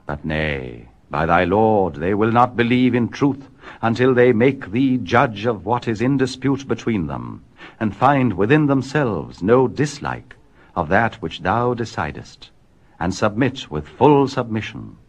But nay, by thy Lord they will not believe in truth, until they make thee judge of what is in dispute between them, and find within themselves no dislike of that which thou decidest, and submit with full submission.